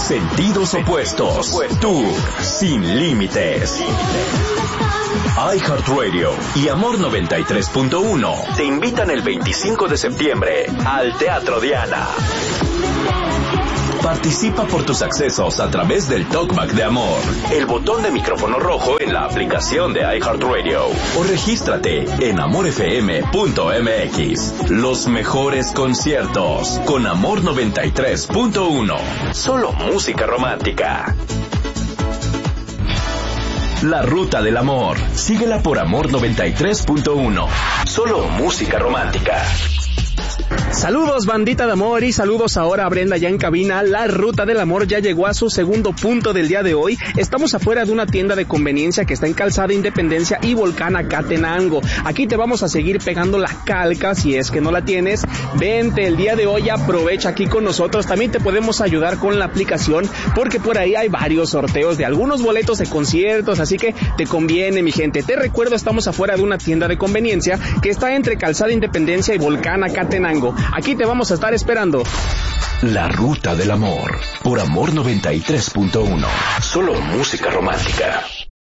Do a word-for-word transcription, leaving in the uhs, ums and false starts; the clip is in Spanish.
Sentidos opuestos. Tour sin límites. iHeartRadio y Amor noventa y tres punto uno te invitan el veinticinco de septiembre al Teatro Diana. Participa por tus accesos a través del Talkback de Amor, el botón de micrófono rojo en la aplicación de iHeartRadio, o regístrate en amor f m punto m x. Los mejores conciertos con Amor noventa y tres punto uno. Solo música romántica. La Ruta del Amor. Síguela por Amor noventa y tres punto uno. Solo música romántica. Saludos, bandita de amor, y saludos ahora a Brenda ya en cabina. La Ruta del Amor ya llegó a su segundo punto del día de hoy. Estamos afuera de una tienda de conveniencia que está en Calzada Independencia y Volcán Acatenango. Aquí te vamos a seguir pegando la calca si es que no la tienes. Vente el día de hoy, aprovecha aquí con nosotros. También te podemos ayudar con la aplicación porque por ahí hay varios sorteos de algunos boletos de conciertos, así que te conviene, mi gente. Te recuerdo, estamos afuera de una tienda de conveniencia que está entre Calzada Independencia y Volcán Acatenango. Aquí te vamos a estar esperando. La Ruta del Amor por Amor noventa y tres punto uno. Solo música romántica.